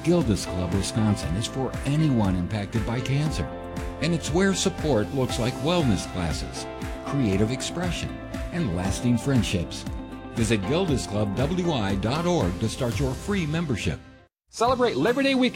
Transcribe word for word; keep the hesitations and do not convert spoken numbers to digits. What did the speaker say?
Gilda's Club Wisconsin is for anyone impacted by cancer, and it's where support looks like wellness classes, creative expression, and lasting friendships. Visit gildas club w i dot org to start your free membership. Celebrate Labor Day weekend